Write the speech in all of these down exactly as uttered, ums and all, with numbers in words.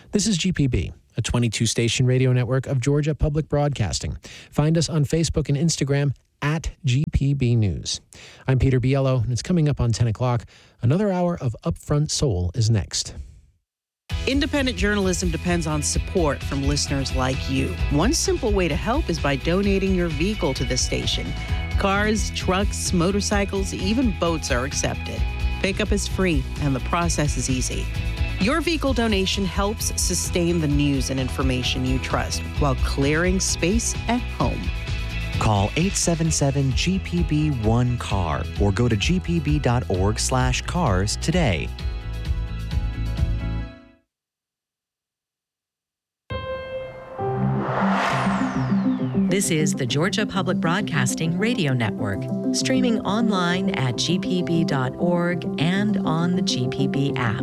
This is G P B, a twenty-two station radio network of Georgia Public Broadcasting. Find us on Facebook and Instagram at G P B News. I'm Peter Biello, and it's coming up on ten o'clock. Another hour of Upfront Soul is next. Independent journalism depends on support from listeners like you. One simple way to help is by donating your vehicle to the station. Cars, trucks, motorcycles, even boats are accepted. Pickup is free, and the process is easy. Your vehicle donation helps sustain the news and information you trust while clearing space at home. Call eight seven seven G P B one C A R or go to g p b dot org slash cars today. This is the Georgia Public Broadcasting Radio Network, streaming online at g p b dot org and on the G P B app.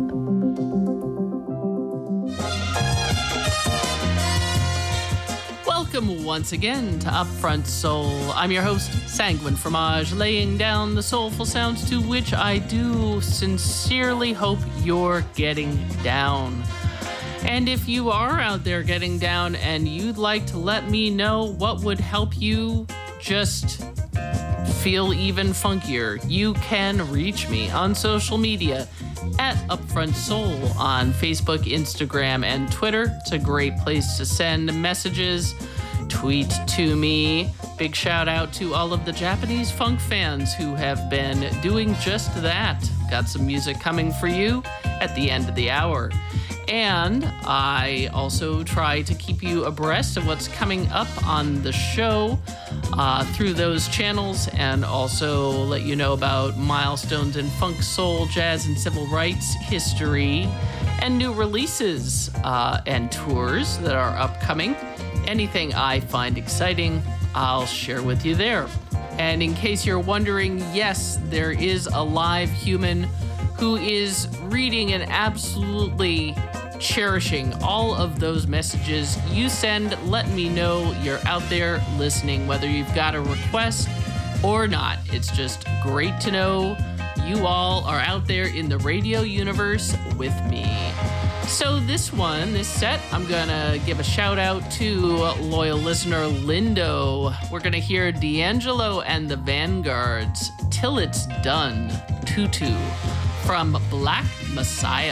Welcome once again to Upfront Soul. I'm your host, Sanguine Fromage, laying down the soulful sounds to which I do sincerely hope you're getting down. And if you are out there getting down and you'd like to let me know what would help you just feel even funkier, you can reach me on social media at Upfront Soul on Facebook, Instagram, and Twitter. It's a great place to send messages. Tweet to me. Big shout out to all of the Japanese funk fans who have been doing just that. Got some music coming for you at the end of the hour. And I also try to keep you abreast of what's coming up on the show uh, through those channels, and also let you know about milestones in funk, soul, jazz, and civil rights history, and new releases uh, and tours that are upcoming. Anything I find exciting, I'll share with you there. And in case you're wondering, yes, there is a live human who is reading and absolutely cherishing all of those messages you send. Let me know you're out there listening, whether you've got a request or not. It's just great to know you all are out there in the radio universe with me. So this one, this set, I'm gonna give a shout out to loyal listener Lindo. We're gonna hear D'Angelo and the Vanguards, Till It's Done, Tutu, from Black Messiah.